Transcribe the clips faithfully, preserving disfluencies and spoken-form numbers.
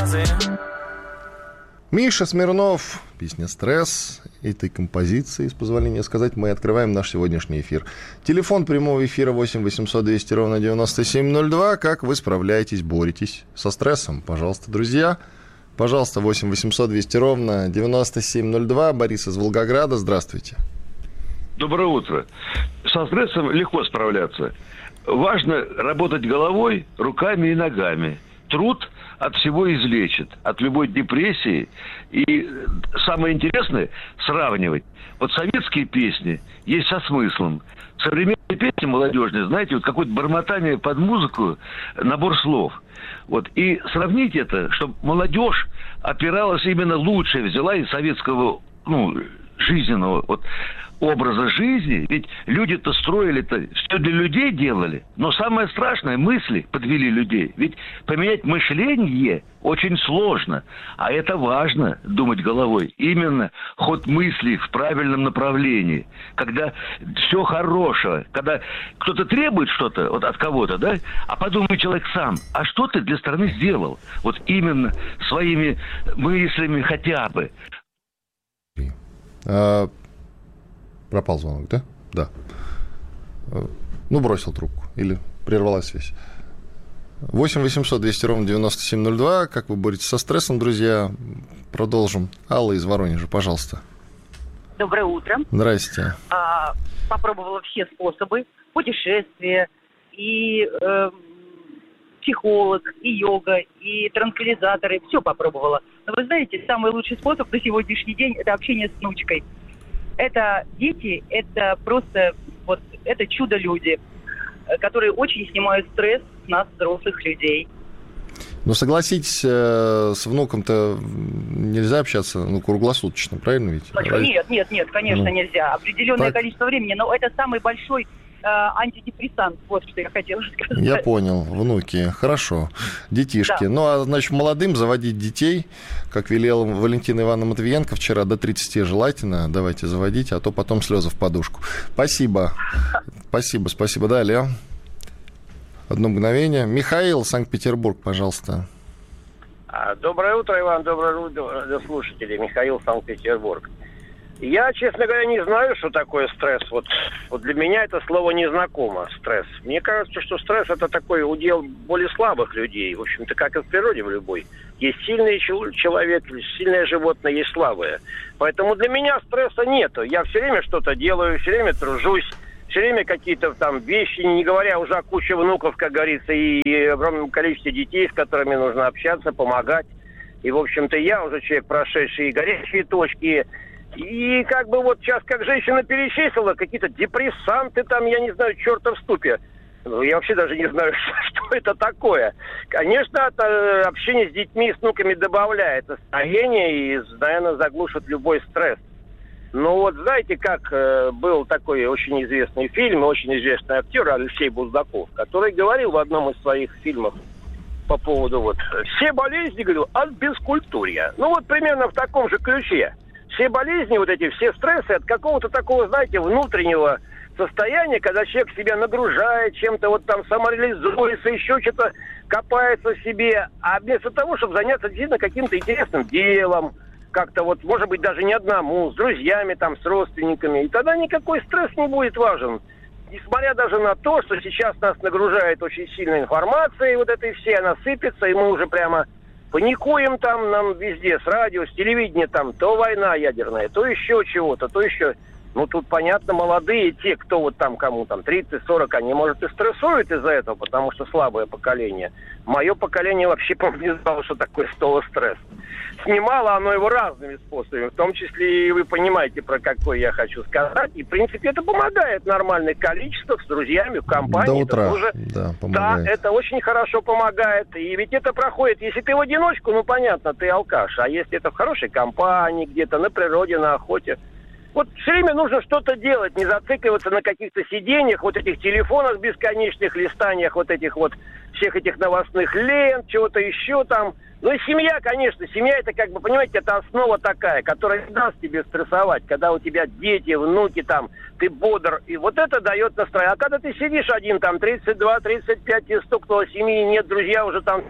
фразы. Миша Смирнов, песня «Стресс». Этой композиции, с позволения сказать, мы открываем наш сегодняшний эфир. Телефон прямого эфира восемь восемьсот двести ровно девяносто семь ноль два. Как вы справляетесь, боретесь со стрессом? Пожалуйста, друзья. Пожалуйста, восемь восемьсот двести ровно девяносто семь ноль два. Борис из Волгограда, здравствуйте. Доброе утро. Со стрессом легко справляться. Важно работать головой, руками и ногами. Труд от всего излечит, от любой депрессии. И самое интересное – сравнивать. Вот советские песни есть со смыслом. Современные песни молодежные, знаете, вот какое-то бормотание под музыку, набор слов. Вот. И сравнить это, чтобы молодежь опиралась именно лучшее, взяла из советского, ну, жизненного вот, образа жизни. Ведь люди-то строили-то, все для людей делали. Но самое страшное, мысли подвели людей. Ведь поменять мышление очень сложно. А это важно, думать головой. Именно ход мыслей в правильном направлении. Когда все хорошее. Когда кто-то требует что-то вот от кого-то, да? А подумай человек сам, а что ты для страны сделал? Вот именно своими мыслями хотя бы. А... Пропал звонок, да? Да. Ну, бросил трубку. Или прервалась связь. восемь восемьсот двести ровно девяносто семь ноль два. Как вы боретесь со стрессом, друзья? Продолжим. Алла из Воронежа, пожалуйста. Доброе утро. Здрасте. А, попробовала все способы. Путешествия, и э, психолог, и йога, и транквилизаторы. Все попробовала. Но вы знаете, самый лучший способ на сегодняшний день – это общение с внучкой. Это дети, это просто вот это чудо-люди, которые очень снимают стресс с нас, взрослых людей. Ну, согласитесь, с внуком-то нельзя общаться, ну, круглосуточно, правильно ведь? Нет, нет, нет, конечно, ну, нельзя. Определенное так... количество времени, но это самый большой э, антидепрессант, вот что я хотела сказать. Я понял, внуки, хорошо, детишки. Да. Ну, а, значит, молодым заводить детей, как велела Валентина Ивановна Матвиенко вчера, до тридцати желательно, давайте заводить, а то потом слезы в подушку. Спасибо, спасибо, спасибо. Далее. Одно мгновение. Михаил, Санкт-Петербург, пожалуйста. Доброе утро, Иван, доброе утро, слушатели. Михаил, Санкт-Петербург. Я, честно говоря, не знаю, что такое стресс. Вот, вот для меня это слово незнакомо, стресс. Мне кажется, что стресс – это такой удел более слабых людей. В общем-то, как и в природе в любой. Есть сильный человек, сильное животное, есть слабое. Поэтому для меня стресса нету. Я все время что-то делаю, все время тружусь. Все время какие-то там вещи, не говоря уже о куче внуков, как говорится, и огромном количестве детей, с которыми нужно общаться, помогать. И, в общем-то, я уже человек, прошедший и горячие точки. И как бы вот сейчас, как женщина перечислила, какие-то депрессанты там, я не знаю, черта в ступе. Ну, я вообще даже не знаю, что это такое. Конечно, это общение с детьми, с внуками добавляет настроение и, наверное, заглушит любой стресс. Ну вот знаете, как э, был такой очень известный фильм, очень известный актер Алексей Буздаков, который говорил в одном из своих фильмов по поводу вот все болезни, говорил, от бескультурья. Ну вот примерно в таком же ключе. Все болезни, вот эти все стрессы от какого-то такого, знаете, внутреннего состояния, когда человек себя нагружает чем-то, вот там самореализуется, еще что-то копается в себе, а вместо того, чтобы заняться действительно каким-то интересным делом, как-то вот, может быть, даже не одному, с друзьями, там, с родственниками. И тогда никакой стресс не будет важен. Несмотря даже на то, что сейчас нас нагружает очень сильной информацией, вот этой всей, она сыпется, и мы уже прямо паникуем там, нам везде, с радио, с телевидения, там, то война ядерная, то еще чего-то, то еще... Ну, тут, понятно, молодые, те, кто вот там, кому там тридцать-сорок, они, может, и стрессуют из-за этого, потому что слабое поколение. Мое поколение вообще, по-моему, не знало, что такое слово стресс. Снимало оно его разными способами, в том числе и вы понимаете, про какой я хочу сказать. И, в принципе, это помогает в нормальных количествах, с друзьями, в компании. До утра, это тоже, да, помогает. Да, это очень хорошо помогает. И ведь это проходит, если ты в одиночку, ну, понятно, ты алкаш. А если это в хорошей компании, где-то на природе, на охоте, вот все время нужно что-то делать, не зацикливаться на каких-то сидениях, вот этих телефонах бесконечных, листаниях, вот этих вот, всех этих новостных лент, чего-то еще там. Ну и семья, конечно, семья это как бы, понимаете, это основа такая, которая не даст тебе стрессовать, когда у тебя дети, внуки там, ты бодр, и вот это дает настроение. А когда ты сидишь один там, тридцать два тридцать пять, тебе стукнуло семьи, нет, друзья уже там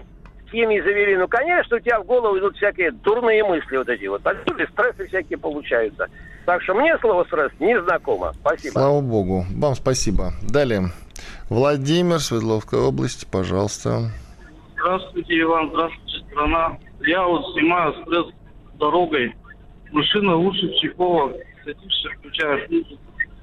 семьи завели, ну, конечно, у тебя в голову идут всякие дурные мысли вот эти вот. Отсюда стрессы всякие получаются. Так что мне слово «стресс» не знакомо. Спасибо. Слава богу. Вам спасибо. Далее. Владимир, Свердловская область, пожалуйста. Здравствуйте, Иван. Здравствуйте, страна. Я вот снимаю стресс дорогой. Машина лучше психолог. Садишься, включаешь музыку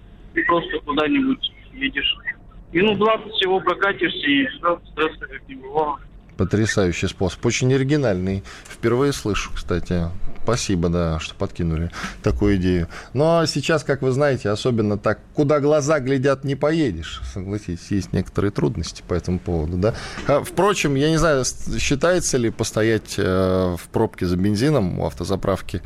и просто куда-нибудь едешь. Минут двадцать всего прокатишься, и все, стресса как не бывало. Потрясающий способ. Очень оригинальный. Впервые слышу, кстати. Спасибо, да, что подкинули такую идею. Ну, а сейчас, как вы знаете, особенно так, куда глаза глядят, не поедешь. Согласитесь, есть некоторые трудности по этому поводу, да. А, впрочем, я не знаю, считается ли постоять э, в пробке за бензином у автозаправки,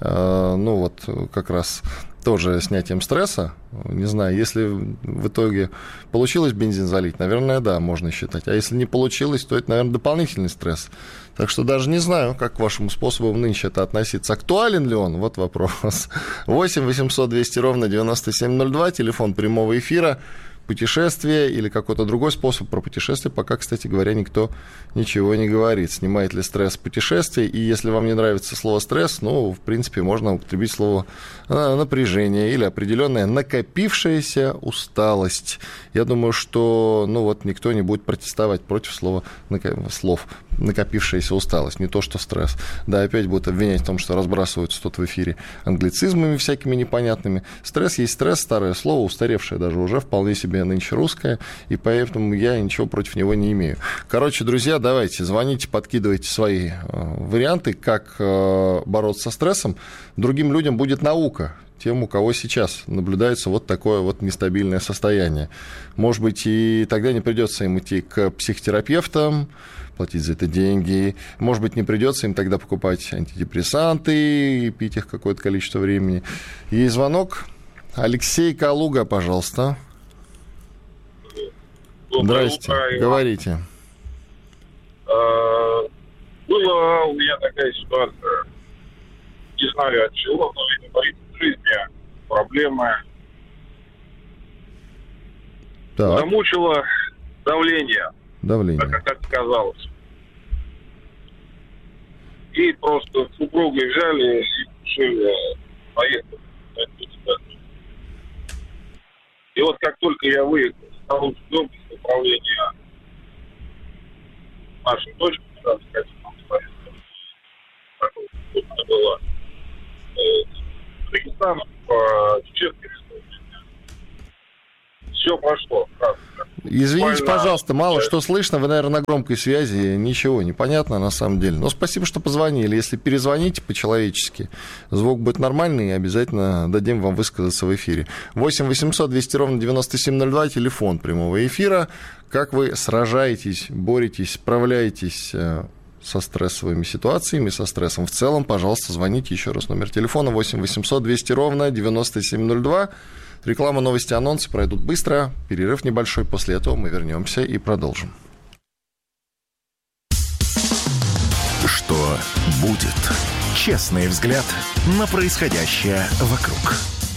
э, ну, вот как раз тоже снятием стресса. Не знаю, если в итоге получилось бензин залить, наверное, да, можно считать. А если не получилось, то это, наверное, дополнительный стресс. Так что даже не знаю, как к вашему способу нынче это относиться. Актуален ли он? Вот вопрос. восемь восемьсот двести ровно девяносто семь ноль два, телефон прямого эфира. Путешествие или какой-то другой способ. Про путешествие пока, кстати говоря, никто ничего не говорит. Снимает ли стресс путешествий? И если вам не нравится слово «стресс», ну, в принципе, можно употребить слово «напряжение» или определенная накопившаяся усталость. Я думаю, что, ну, вот никто не будет протестовать против слова, слов «накопившаяся усталость». Не то, что стресс. Да, опять будут обвинять в том, что разбрасываются тут в эфире англицизмами всякими непонятными. Стресс есть стресс, старое слово, устаревшее даже уже, вполне себе нынче русское, и поэтому я ничего против него не имею. Короче, друзья, давайте, звоните, подкидывайте свои э, варианты, как э, бороться со стрессом. Другим людям будет наука, тем, у кого сейчас наблюдается вот такое вот нестабильное состояние. Может быть, и тогда не придется им идти к психотерапевтам, платить за это деньги. Может быть, не придется им тогда покупать антидепрессанты и пить их какое-то количество времени. Есть звонок. Алексей Калуга, пожалуйста. Доброе Здрасте, утро, говорите. А, была у меня такая ситуация, не знаю от чего, но, видимо, в жизни проблемы. Так. Замучило давление, Давление. так как оказалось. И просто с супругой взяли и решили поехать. И вот как только я выехал в Калужской области, управление нашей дочки, так сказать, это было Дагестан по Чеченской республике. Все прошло. Правда. Извините, Буквально... пожалуйста, мало что слышно. Вы, наверное, на громкой связи. Ничего не понятно на самом деле. Но спасибо, что позвонили. Если перезвоните по-человечески, звук будет нормальный, и обязательно дадим вам высказаться в эфире. восемь восемьсот двести ровно девяносто семь ноль два, телефон прямого эфира. Как вы сражаетесь, боретесь, справляетесь со стрессовыми ситуациями, со стрессом в целом, пожалуйста, звоните. Еще раз номер телефона восемь восемьсот двести ровно девяносто семь ноль два. Реклама, новости, анонсы пройдут быстро. Перерыв небольшой. После этого мы вернемся и продолжим. Что будет? Честный взгляд на происходящее вокруг.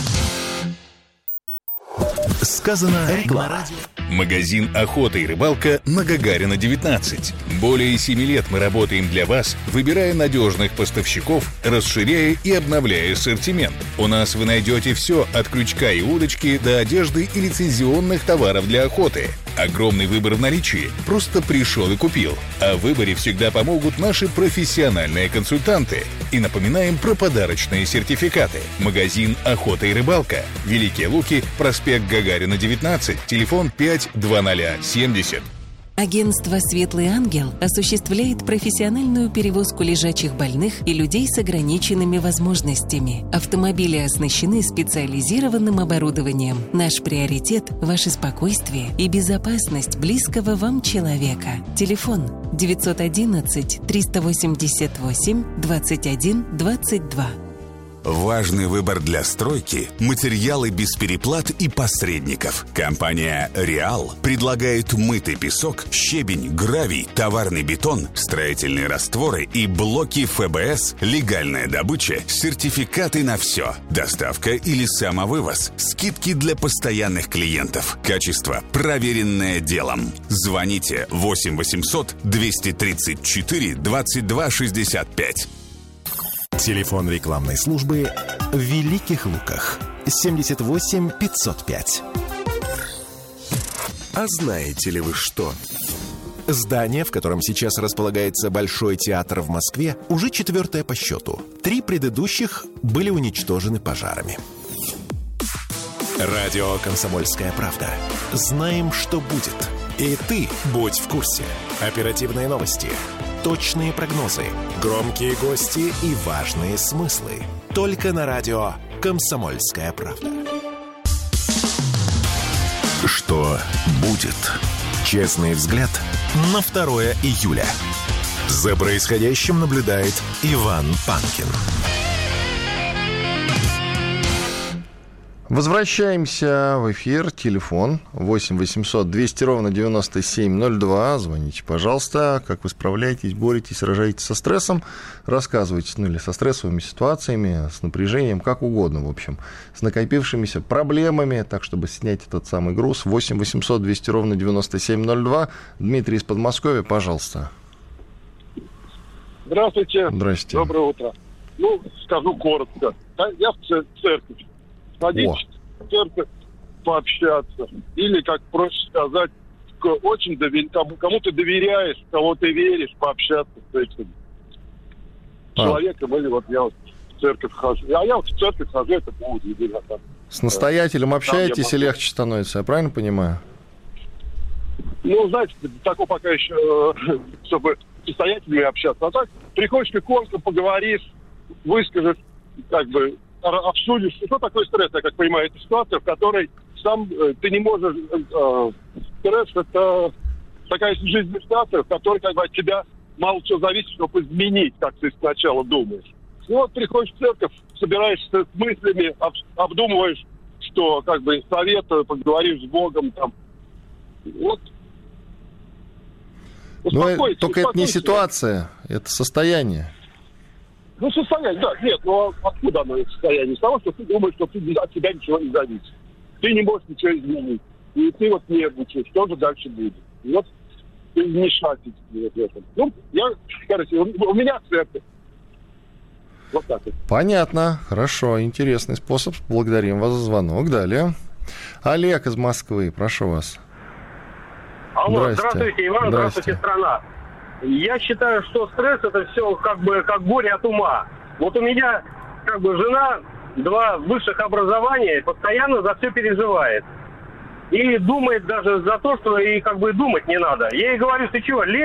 Сказано реклама. Магазин «Охота и рыбалка» на Гагарина, девятнадцать. Более семи лет мы работаем для вас, выбирая надежных поставщиков, расширяя и обновляя ассортимент. У нас вы найдете все от крючка и удочки до одежды и лицензионных товаров для охоты. Огромный выбор в наличии. Просто пришел и купил. А в выборе всегда помогут наши профессиональные консультанты. И напоминаем про подарочные сертификаты. Магазин «Охота и рыбалка». Великие Луки, проспект Гагарина, девятнадцать, телефон пять двадцать семьдесят. Агентство «Светлый ангел» осуществляет профессиональную перевозку лежачих больных и людей с ограниченными возможностями. Автомобили оснащены специализированным оборудованием. Наш приоритет – ваше спокойствие и безопасность близкого вам человека. Телефон девятьсот одиннадцать триста восемьдесят восемь двадцать один двадцать два. Важный выбор для стройки – материалы без переплат и посредников. Компания «Реал» предлагает мытый песок, щебень, гравий, товарный бетон, строительные растворы и блоки эф бэ эс, легальная добыча, сертификаты на все, доставка или самовывоз, скидки для постоянных клиентов. Качество, проверенное делом. Звоните восемь восемьсот двести тридцать четыре двадцать два шестьдесят пять. Телефон рекламной службы в Великих Луках. семьдесят восемь пятьсот пять. А знаете ли вы что? Здание, в котором сейчас располагается Большой театр в Москве, уже четвертое по счету. Три предыдущих были уничтожены пожарами. Радио «Комсомольская правда». Знаем, что будет. И ты будь в курсе. Оперативные новости, точные прогнозы, громкие гости и важные смыслы. Только на радио «Комсомольская правда». Что будет? Честный взгляд на второе июля. За происходящим наблюдает Иван Панкин. Возвращаемся в эфир. Телефон восемь восемьсот двести ровно девяносто семь ноль два. Звоните, пожалуйста. Как вы справляетесь, боретесь, сражаетесь со стрессом. Рассказывайте, ну или со стрессовыми ситуациями, с напряжением, как угодно, в общем. С накопившимися проблемами, так, чтобы снять этот самый груз. восемь восемьсот двести ровно девяносто семь ноль два. Дмитрий из Подмосковья, пожалуйста. Здравствуйте. Здрасте. Доброе утро. Ну, скажу коротко. Я в церковь. Сходить в церковь, пообщаться. Или, как проще сказать, очень довер... кому ты доверяешь, кого ты веришь, пообщаться с этим а. человеком. Или вот я вот в церковь хожу. А я вот в церковь хожу, это будет неделя. С настоятелем общаетесь и легче становится, я правильно понимаю? Ну, знаете, такого пока еще, чтобы с настоятелями общаться. А так, приходишь к иконкам, поговоришь, выскажешь, как бы, обсудишь, что такое стресс, я как понимаю, это ситуация, в которой сам э, ты не можешь... Э, стресс — это такая жизненная ситуация, в которой как бы от тебя мало чего зависит, чтобы изменить, как ты сначала думаешь. Ну вот приходишь в церковь, собираешься с мыслями, об, обдумываешь, что как бы советую, поговоришь с Богом, там. Вот. Но только это не ситуация, это состояние. Ну, состояние, да, нет, но откуда оно это состояние? С того, что ты думаешь, что ты, от тебя ничего не зависит. Ты не можешь ничего изменить. И ты вот нервничаешь, что же дальше будет. И вот ты вмешательство в этом. Ну, я, короче, у меня церковь. Вот так вот. Понятно, хорошо, интересный способ. Благодарим вас за звонок. Далее. Олег из Москвы, прошу вас. Алло, здравствуйте, здравствуйте Иван, здравствуйте. здравствуйте, страна. Я считаю, что стресс — это все как бы как горе от ума. Вот у меня как бы жена, два высших образования, постоянно за все переживает. И думает даже за то, что и как бы думать не надо. Я ей говорю: ты чего, лень?